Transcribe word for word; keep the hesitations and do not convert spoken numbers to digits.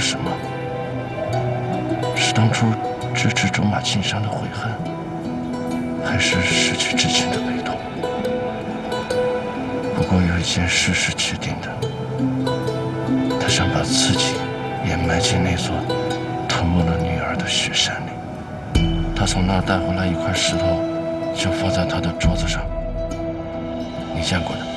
什么？是当初直指走马青山的悔恨，还是失去至亲的悲痛？不过有一件事是确定的，他想把自己也埋进那座吞没了女儿的雪山里。他从那儿带回来一块石头，就放在他的桌子上。你见过的。